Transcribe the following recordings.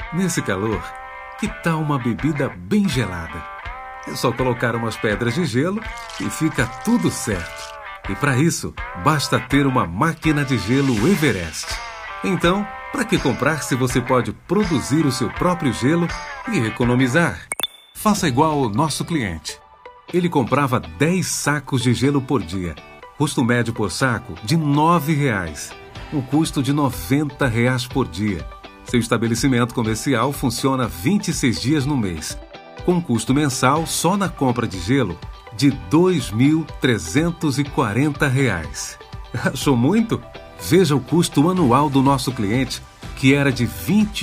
Nesse calor, que tal uma bebida bem gelada? É só colocar umas pedras de gelo e fica tudo certo. E para isso, basta ter uma máquina de gelo Everest. Então, para que comprar se você pode produzir o seu próprio gelo e economizar? Faça igual ao nosso cliente. Ele comprava 10 sacos de gelo por dia. Custo médio por saco de R$ 9,00. Um custo de R$ 90,00 por dia. Seu estabelecimento comercial funciona 26 dias no mês, com custo mensal só na compra de gelo de R$ 2.340. Achou muito? Veja o custo anual do nosso cliente, que era de R$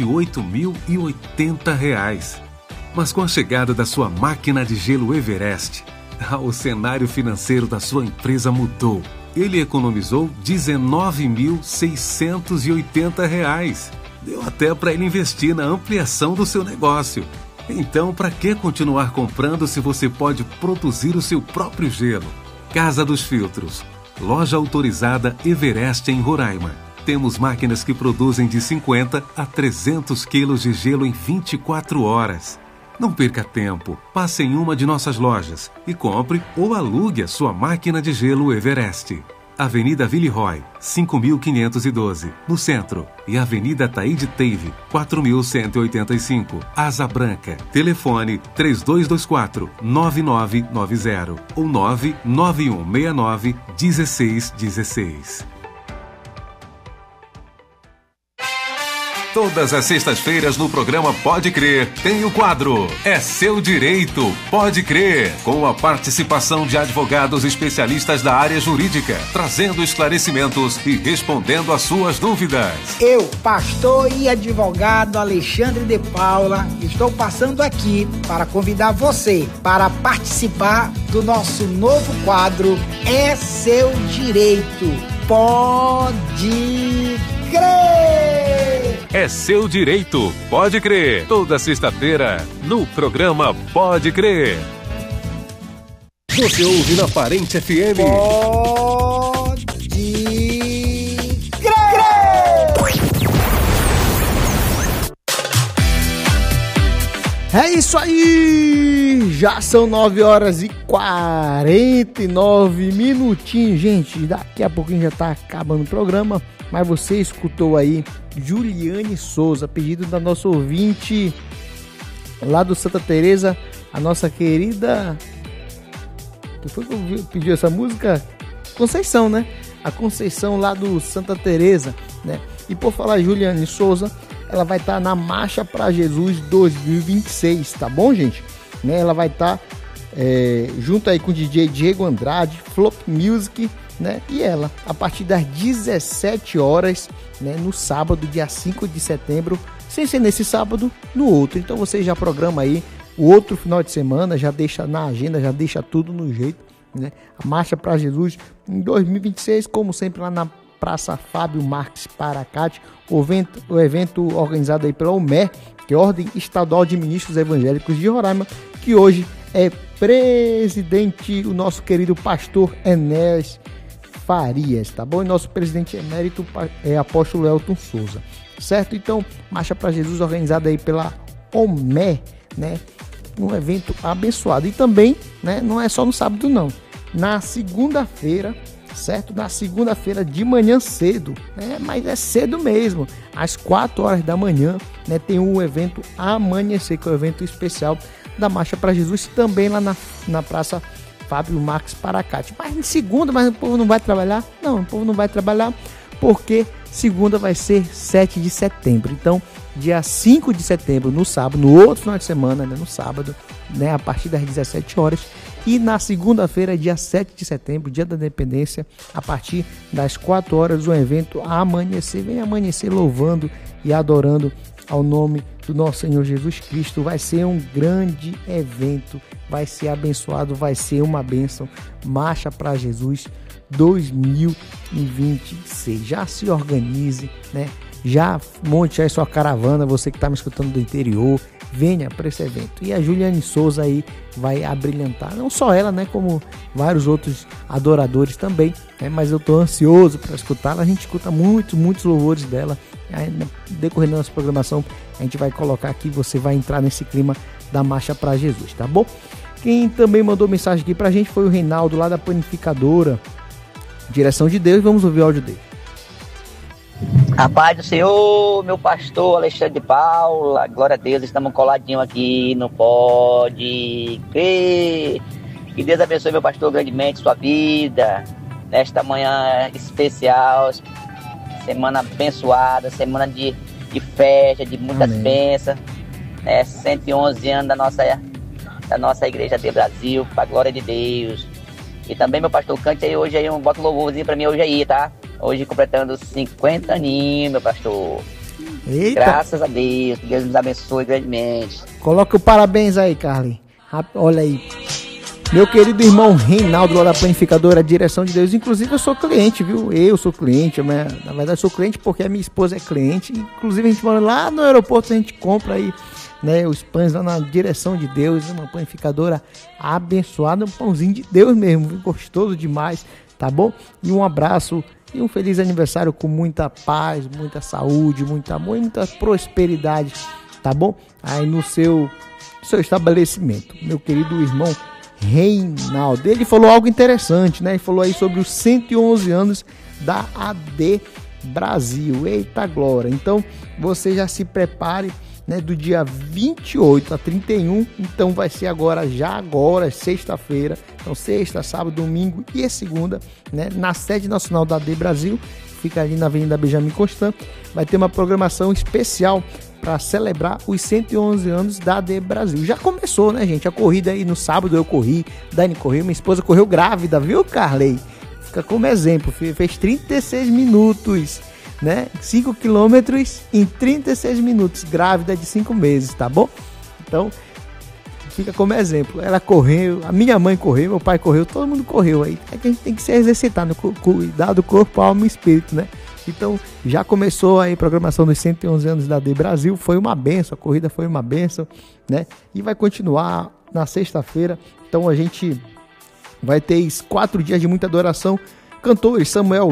28.080. Mas com a chegada da sua máquina de gelo Everest, o cenário financeiro da sua empresa mudou. Ele economizou R$ 19.680. Deu até para ele investir na ampliação do seu negócio. Então, para que continuar comprando se você pode produzir o seu próprio gelo? Casa dos Filtros. Loja autorizada Everest em Roraima. Temos máquinas que produzem de 50 a 300 quilos de gelo em 24 horas. Não perca tempo. Passe em uma de nossas lojas e compre ou alugue a sua máquina de gelo Everest. Avenida Villeroy, 5.512, no centro. E Avenida Taíde Teive, 4.185, Asa Branca. Telefone 3224-9990 ou 99169-1616. Todas as sextas-feiras no programa Pode Crer tem o quadro É Seu Direito, Pode Crer, com a participação de advogados especialistas da área jurídica, trazendo esclarecimentos e respondendo às suas dúvidas. Eu, pastor e advogado Alexandre de Paula, estou passando aqui para convidar você para participar do nosso novo quadro É Seu Direito, Pode Crer. É Seu Direito, Pode Crer. Toda sexta-feira, no programa Pode Crer. Você ouve na Parente FM. Pode Crer. É isso aí! Já são 9h49 minutinhos, gente. Daqui a pouquinho já tá acabando o programa. Mas você escutou aí Juliane Souza, pedido da nossa ouvinte lá do Santa Teresa, a nossa querida... Que foi que pediu essa música? Conceição, né? A Conceição lá do Santa Teresa, né? E por falar Juliane Souza, ela vai estar na Marcha para Jesus 2026, tá bom, gente? Né? Ela vai estar junto aí com o DJ Diego Andrade, Flop Music, né? E ela, a partir das 17 horas, né? No sábado, dia 5 de setembro, sem ser nesse sábado, no outro. Então você já programa aí o outro final de semana, já deixa na agenda, já deixa tudo no jeito, né? A Marcha para Jesus em 2026, como sempre, lá na Praça Fábio Marques Paracate, o evento organizado aí pela UMER, que é a Ordem Estadual de Ministros Evangélicos de Roraima, que hoje é presidente o nosso querido pastor Enéas Farias, tá bom? E nosso presidente emérito é apóstolo Elton Souza, certo? Então, Marcha para Jesus organizada aí pela OME, né? Um evento abençoado. E também, né, não é só no sábado não, na segunda-feira, certo? Na segunda-feira de manhã cedo, né? Mas é cedo mesmo, às 4 horas da manhã, né? Tem um evento Amanhecer, que é um evento especial da Marcha para Jesus, também lá na Praça Fábio Marques Paracate. Mas em segunda, mas o povo não vai trabalhar? Não, o povo não vai trabalhar porque segunda vai ser 7 de setembro. Então, dia 5 de setembro, no sábado, no outro final de semana, né, no sábado, né, a partir das 17 horas. E na segunda-feira, dia 7 de setembro, dia da Independência, a partir das 4 horas, o evento Amanhecer. Vem amanhecer louvando e adorando ao nome do nosso Senhor Jesus Cristo. Vai ser um grande evento, vai ser abençoado, vai ser uma bênção. Marcha para Jesus 2026. Já se organize, né? Já monte aí sua caravana, você que está me escutando do interior, venha para esse evento. E a Juliane Souza aí vai abrilhantar, não só ela, né, como vários outros adoradores também, né, mas eu tô ansioso para escutá-la. A gente escuta muitos louvores dela. Aí, no decorrer da nossa programação, a gente vai colocar aqui, você vai entrar nesse clima da Marcha para Jesus, tá bom? Quem também mandou mensagem aqui pra gente foi o Reinaldo, lá da Panificadora Direção de Deus. Vamos ouvir o áudio dele. A paz do Senhor, meu pastor Alexandre de Paula, glória a Deus, estamos coladinhos aqui, não pode crer. Que Deus abençoe, meu pastor, grandemente sua vida, nesta manhã especial, semana abençoada, semana de festa, de muitas bênçãos, né? 111 anos da nossa Igreja de Brasil, para a glória de Deus. E também, meu pastor, cante aí hoje, aí, bota um louvorzinho para mim hoje aí, tá? Hoje completando 50 aninhos, meu pastor. Eita. Graças a Deus, que Deus nos abençoe grandemente. Coloca o parabéns aí, Carly. Olha aí. Meu querido irmão Reinaldo, lá da Panificadora Direção de Deus. Inclusive, eu sou cliente, viu? Eu sou cliente. Na verdade, eu sou cliente porque a minha esposa é cliente. Inclusive, a gente mora lá no aeroporto, a gente compra aí, né, os pães lá na Direção de Deus. Uma panificadora abençoada, um pãozinho de Deus mesmo. Gostoso demais, tá bom? E um abraço e um feliz aniversário com muita paz, muita saúde, muito amor e muita prosperidade, tá bom? Aí no seu estabelecimento, meu querido irmão Reinaldo. Ele falou algo interessante, né? Ele falou aí sobre os 111 anos da AD Brasil. Eita glória! Então, você já se prepare, né, do dia 28 a 31, então vai ser agora, sexta-feira, então sexta, sábado, domingo e segunda, né, na sede nacional da AD Brasil, fica ali na Avenida Benjamin Constant. Vai ter uma programação especial para celebrar os 111 anos da AD Brasil. Já começou, né, gente, a corrida aí no sábado, eu corri, Dani correu, minha esposa correu grávida, viu, Carley? Fica como exemplo, fez 36 minutos, né? 5 quilômetros em 36 minutos, grávida de 5 meses, tá bom? Então, fica como exemplo. Ela correu, a minha mãe correu, meu pai correu, todo mundo correu aí. É que a gente tem que se exercitar no cuidar do corpo, alma e espírito, né? Então, já começou aí a programação dos 111 anos da AD Brasil, foi uma benção, a corrida foi uma benção, né? E vai continuar na sexta-feira, então a gente vai ter 4 dias de muita adoração. Cantores Samuel